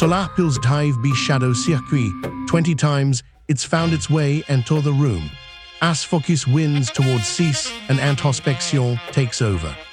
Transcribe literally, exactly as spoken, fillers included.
Solar Pils Dive B Shadow Circuit. twenty times, it's found its way and tore the room. As focus wins towards cease and introspection takes over.